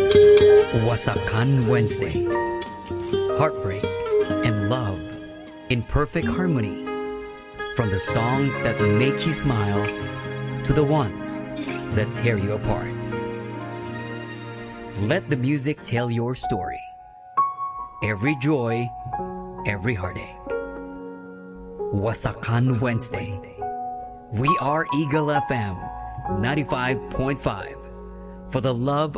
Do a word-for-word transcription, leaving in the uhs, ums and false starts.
Wasakan Wednesday. Heartbreak and love in perfect harmony. From the songs that make you smile to the ones that tear you apart. Let the music tell your story. Every joy, every heartache. Wasakan Wednesday. We are Eagle F M ninety-five point five. For the love